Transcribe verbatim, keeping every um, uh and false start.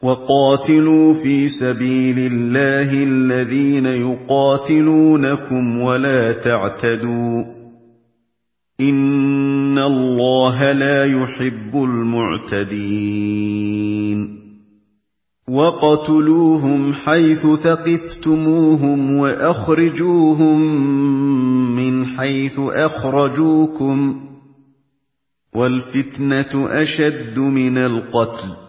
وَقَاتِلُوا فِي سَبِيلِ اللَّهِ الَّذِينَ يُقَاتِلُونَكُمْ وَلَا تَعْتَدُوا ۚ إِنَّ اللَّهَ لَا يُحِبُّ الْمُعْتَدِينَ وَاقْتُلُوهُمْ حَيْثُ ثَقِفْتُمُوهُمْ وَأَخْرِجُوهُم مِّنْ حَيْثُ أَخْرَجُوكُمْ ۚ وَالْفِتْنَةُ أَشَدُّ مِنَ الْقَتْلِ ۚ